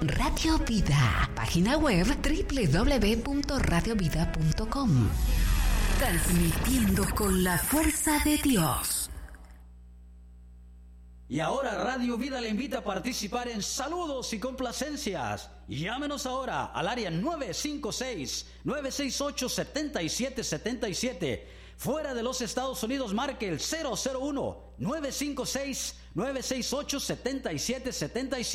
Radio Vida. Página web www.radiovida.com. Transmitiendo con la fuerza de Dios. Y ahora Radio Vida le invita a participar en saludos y complacencias. Llámenos ahora al área 956-968-7777. Fuera de los Estados Unidos, marque el 001-956-968-7777.